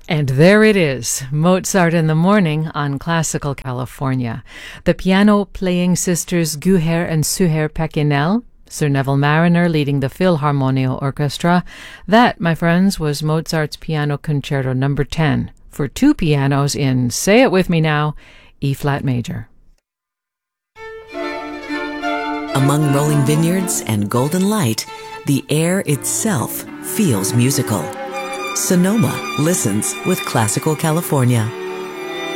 And there it is, Mozart in the Morning on Classical California. The piano-playing sisters Guher and Suher Pekinel, Sir Neville Marriner leading the Philharmonia Orchestra. That, my friends, was Mozart's Piano Concerto No. 10 for two pianos in, say it with me now, E-flat major. Among rolling vineyards and golden light, the air itself feels musical. Sonoma listens with Classical California.